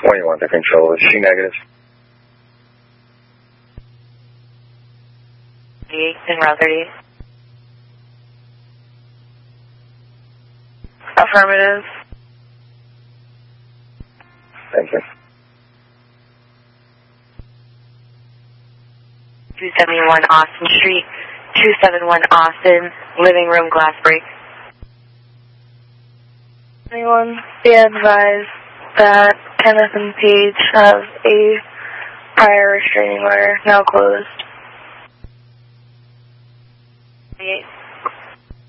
What do you want to control? Is she negative? In Route 38. Affirmative. Thank you. 271 Austin Street, 271 Austin, living room glass break. Anyone be advised that Kenneth and Paige have a prior restraining order now closed. 38.